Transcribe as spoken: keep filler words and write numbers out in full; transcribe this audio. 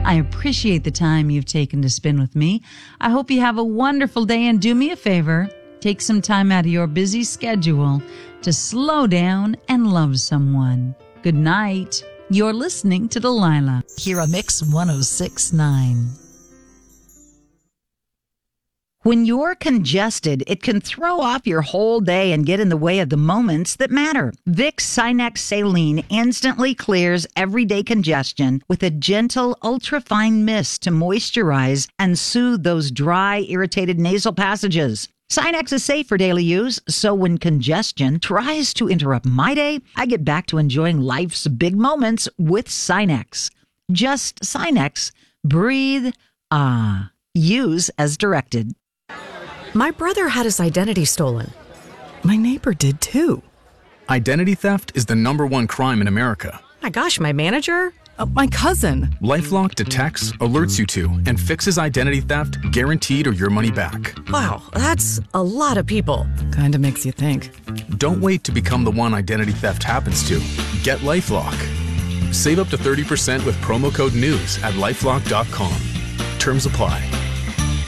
I appreciate the time you've taken to spend with me. I hope you have a wonderful day, and do me a favor, take some time out of your busy schedule to slow down and love someone. Good night. You're listening to Delilah. Here on Mix one oh six point nine. When you're congested, it can throw off your whole day and get in the way of the moments that matter. Vicks Sinex Saline instantly clears everyday congestion with a gentle, ultra-fine mist to moisturize and soothe those dry, irritated nasal passages. Sinex is safe for daily use, so when congestion tries to interrupt my day, I get back to enjoying life's big moments with Sinex. Just Sinex. Breathe. Ah. Use as directed. My brother had his identity stolen. My neighbor did too. Identity theft is the number one crime in America. My gosh, my manager? Uh, my cousin. LifeLock detects, alerts you to, and fixes identity theft guaranteed or your money back. Wow, that's a lot of people. Kinda makes you think. Don't wait to become the one identity theft happens to. Get LifeLock. Save up to thirty percent with promo code NEWS at LifeLock dot com. Terms apply.